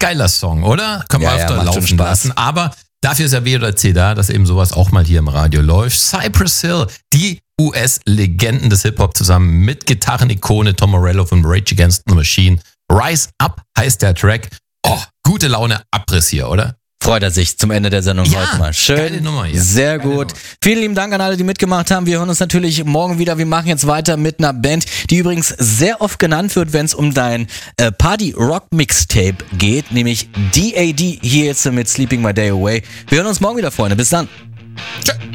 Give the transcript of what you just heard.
geiler Song, oder? Können wir öfter laufen lassen. Aber dafür ist ja WJC da, dass eben sowas auch mal hier im Radio läuft. Cypress Hill, die US-Legenden des Hip-Hop zusammen mit Gitarrenikone Tom Morello von Rage Against the Machine. Rise Up heißt der Track. Oh, gute Laune, Abriss hier, oder? Freut er sich zum Ende der Sendung heute mal. Schön, geile Nummer hier. Sehr gut. Vielen lieben Dank an alle, die mitgemacht haben. Wir hören uns natürlich morgen wieder. Wir machen jetzt weiter mit einer Band, die übrigens sehr oft genannt wird, wenn es um dein Party-Rock-Mixtape geht, nämlich DAD hier jetzt mit Sleeping My Day Away. Wir hören uns morgen wieder, Freunde. Bis dann. Tschö.